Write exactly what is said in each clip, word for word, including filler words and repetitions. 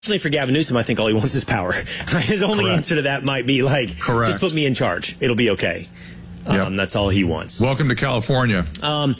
For Gavin Newsom, I think all he wants is power. His only Correct. answer to that might be like, Correct. just put me in charge. It'll be okay. Um, Yep. That's all he wants. Welcome to California. Um,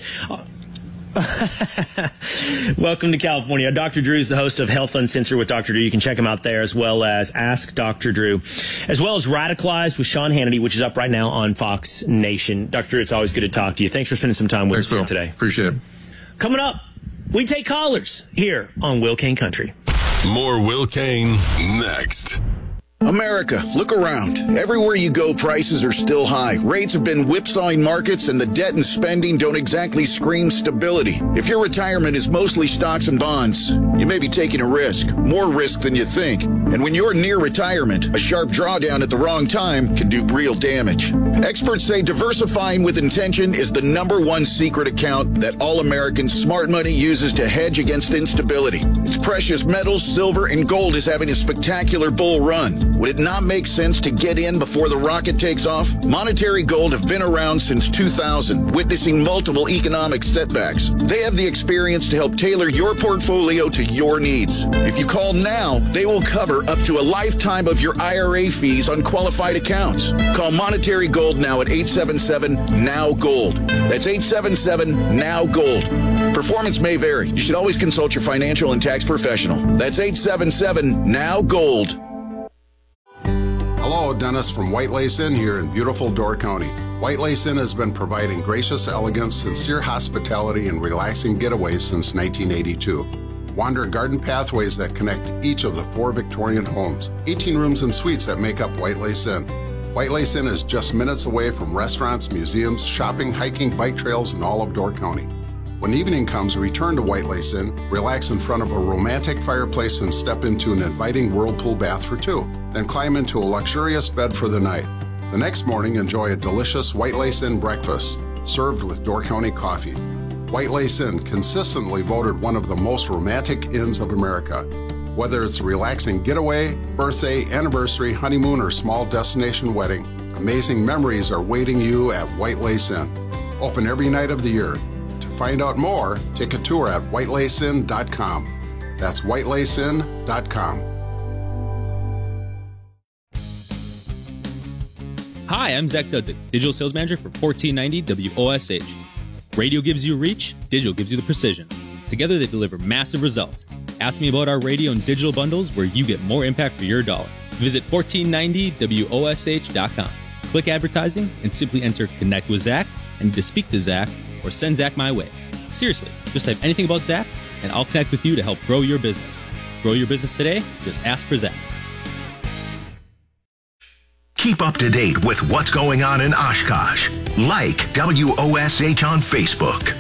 welcome to California. Doctor Drew is the host of Health Uncensored with Doctor Drew. You can check him out there, as well as Ask Doctor Drew, as well as Radicalized with Sean Hannity, which is up right now on Fox Nation. Doctor Drew, it's always good to talk to you. Thanks for spending some time with Thanks, us here Will. today. Appreciate it. Coming up, we take callers here on Will Kane Country. More Will Kane next. America, look around. Everywhere you go, prices are still high. Rates have been whipsawing markets, and the debt and spending don't exactly scream stability. If your retirement is mostly stocks and bonds, you may be taking a risk, more risk than you think. And when you're near retirement, a sharp drawdown at the wrong time can do real damage. Experts say diversifying with intention is the number one secret account that all Americans' smart money uses to hedge against instability. Its precious metals, silver, and gold is having a spectacular bull run. Would it not make sense to get in before the rocket takes off? Monetary Gold have been around since two thousand, witnessing multiple economic setbacks. They have the experience to help tailor your portfolio to your needs. If you call now, they will cover up to a lifetime of your I R A fees on qualified accounts. Call Monetary Gold now at eight seven seven, N O W, GOLD. That's eight seven seven, N O W, GOLD. Performance may vary. You should always consult your financial and tax professional. That's eight seven seven, N O W, GOLD. Hello, Dennis from White Lace Inn here in beautiful Door County. White Lace Inn has been providing gracious elegance, sincere hospitality, and relaxing getaways since nineteen eighty-two. Wander garden pathways that connect each of the four Victorian homes, eighteen rooms and suites that make up White Lace Inn. White Lace Inn is just minutes away from restaurants, museums, shopping, hiking, bike trails, and all of Door County. When evening comes, return to White Lace Inn, relax in front of a romantic fireplace, and step into an inviting whirlpool bath for two. Then climb into a luxurious bed for the night. The next morning, enjoy a delicious White Lace Inn breakfast, served with Door County coffee. White Lace Inn, consistently voted one of the most romantic inns of America. Whether it's a relaxing getaway, birthday, anniversary, honeymoon, or small destination wedding, amazing memories are waiting you at White Lace Inn. Open every night of the year. To find out more, take a tour at white lace inn dot com. That's white lace inn dot com. Hi, I'm Zach Dudzik, Digital Sales Manager for fourteen ninety W O S H. Radio gives you reach, digital gives you the precision. Together they deliver massive results. Ask me about our radio and digital bundles where you get more impact for your dollar. Visit fourteen ninety W O S H dot com. Click advertising and simply enter Connect with Zach and to speak to Zach or send Zach my way. Seriously, just type anything about Zach and I'll connect with you to help grow your business. Grow your business today? Just ask for Zach. Keep up to date with what's going on in Oshkosh. Like W O S H on Facebook.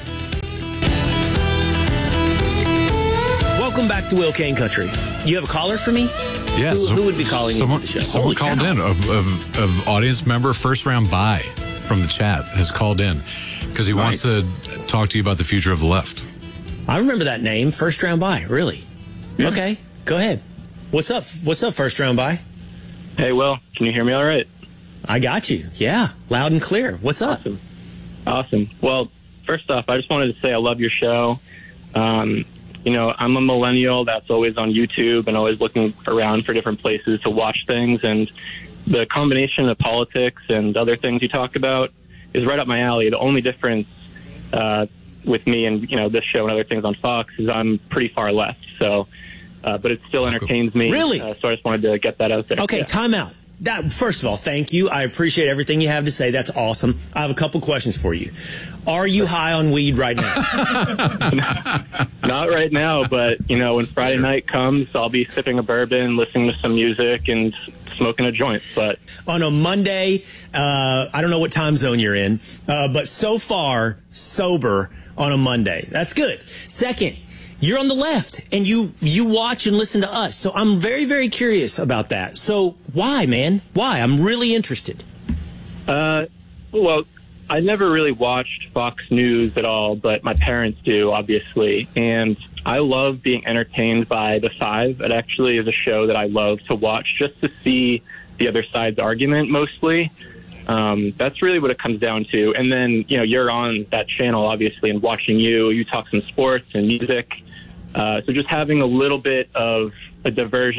Welcome back to Will Kane Country. You have a caller for me? Yes. Who, who would be calling someone, into the show? Someone Holy called cow. in, of, of, of audience member, first round buy from the chat, has called in because he Nice. wants to talk to you about the future of the left. I remember that name, first round buy. Really? Yeah. Okay, go ahead. What's up? What's up, first round buy? Hey, Will, can you hear me all right? I got you. Yeah, loud and clear. What's up? Awesome. Awesome. Well, first off, I just wanted to say I love your show. Um, you know, I'm a millennial that's always on YouTube and always looking around for different places to watch things. And the combination of politics and other things you talk about is right up my alley. The only difference uh, with me and, you know, this show and other things on Fox is I'm pretty far left. So, uh, but it still entertains me. Really? Uh, so I just wanted to get that out there. Okay, Yeah. time out. That, first of all, thank you. I appreciate everything you have to say. That's awesome. I have a couple questions for you. Are you high on weed right now? Not right now, but, you know, when Friday night comes, I'll be sipping a bourbon, listening to some music, and smoking a joint. But On a Monday, uh, I don't know what time zone you're in, uh, but so far, sober on a Monday. That's good. Second, you're on the left, and you you watch and listen to us. So I'm very, very curious about that. So why, man? Why? I'm really interested. Uh, well, I never really watched Fox News at all, but my parents do, obviously. And I love being entertained by The Five. It actually is a show that I love to watch just to see the other side's argument, mostly. Um, that's really what it comes down to. And then, you know, you're on that channel, obviously, and watching you. You talk some sports and music. Uh, so just having a little bit of a diversion